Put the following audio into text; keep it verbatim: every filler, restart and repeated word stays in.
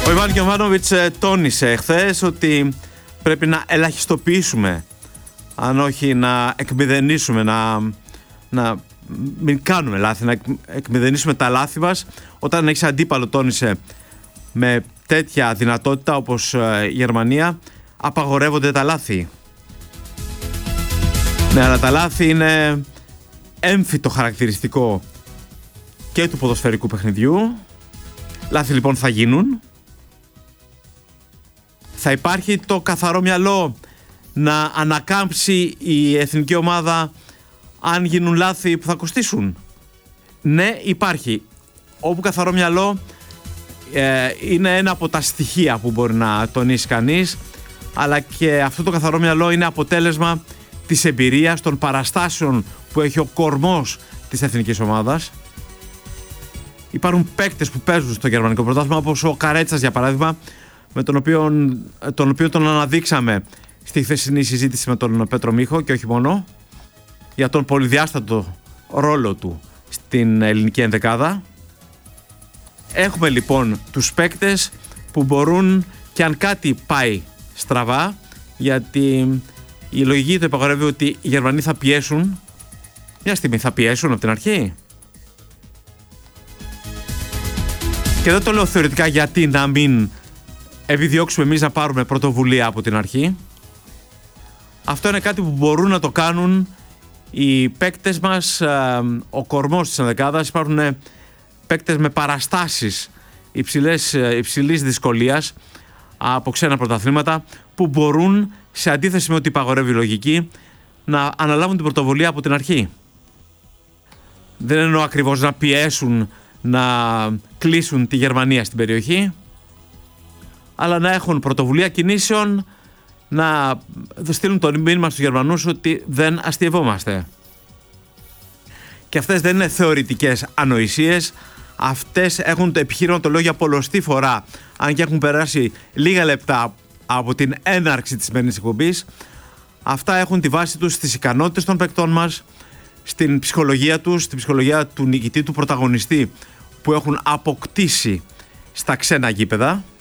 Ο Ιβάν Γιοβάνοβιτς τόνισε χθες ότι πρέπει να ελαχιστοποιήσουμε, αν όχι να εκμηδενήσουμε, να, να μην κάνουμε λάθη, να εκμηδενήσουμε τα λάθη μας. Όταν έχεις αντίπαλο, τόνισε, με τέτοια δυνατότητα όπως η Γερμανία, απαγορεύονται τα λάθη. Ναι, αλλά τα λάθη είναι έμφυτο χαρακτηριστικό και του ποδοσφαιρικού παιχνιδιού. Λάθη λοιπόν θα γίνουν. Θα υπάρχει το καθαρό μυαλό να ανακάμψει η εθνική ομάδα αν γίνουν λάθη που θα κοστίσουν. Ναι, υπάρχει. Όπου καθαρό μυαλό ε, είναι ένα από τα στοιχεία που μπορεί να τονίσει κανείς, αλλά και αυτό το καθαρό μυαλό είναι αποτέλεσμα της εμπειρίας, των παραστάσεων που έχει ο κορμός της εθνικής ομάδας. Υπάρχουν παίκτες που παίζουν στο γερμανικό πρωτάθλημα, όπως ο Καρέτσας για παράδειγμα, με τον οποίο, τον οποίο τον αναδείξαμε στη χθεσινή συζήτηση με τον Πέτρο Μίχο και όχι μόνο, για τον πολυδιάστατο ρόλο του στην ελληνική ενδεκάδα. Έχουμε λοιπόν τους παίκτες που μπορούν, και αν κάτι πάει στραβά, γιατί η λογική του υπαγορεύει ότι οι Γερμανοί θα πιέσουν. Μια στιγμή θα πιέσουν από την αρχή. Και δεν το λέω θεωρητικά, γιατί να μην επιδιώξουμε εμείς να πάρουμε πρωτοβουλία από την αρχή. Αυτό είναι κάτι που μπορούν να το κάνουν οι παίκτες μας, ο κορμός της ενδεκάδας. Υπάρχουν παίκτες με παραστάσεις υψηλές, υψηλής δυσκολίας από ξένα πρωταθλήματα που μπορούν, σε αντίθεση με ό,τι υπαγορεύει η λογική, να αναλάβουν την πρωτοβουλία από την αρχή. Δεν εννοώ ακριβώς να πιέσουν να κλείσουν τη Γερμανία στην περιοχή, αλλά να έχουν πρωτοβουλία κινήσεων, να στείλουν το μήνυμα στους Γερμανούς ότι δεν αστειευόμαστε. Και αυτές δεν είναι θεωρητικές ανοησίες. Αυτές έχουν το επιχείρημα, το λέω για πολλοστή φορά, αν και έχουν περάσει λίγα λεπτά από την έναρξη της σημερινής εκπομπής. Αυτά έχουν τη βάση τους στις ικανότητες των παικτών μας, στην ψυχολογία τους, στην ψυχολογία του νικητή, του πρωταγωνιστή που έχουν αποκτήσει στα ξένα γήπεδα.